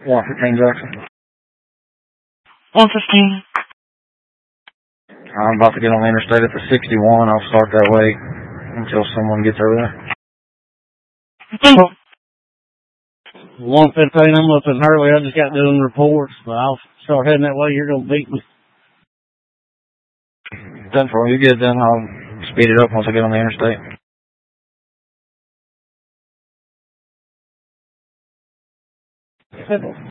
115 Jackson. 115. I'm about to get on the interstate at the 61. I'll start that way until someone gets over there. 115, I'm up in Hurley. I just got doing reports, but I'll start heading that way. You're going to beat me. Done for you. Get done. I'll speed it up once I get on the interstate.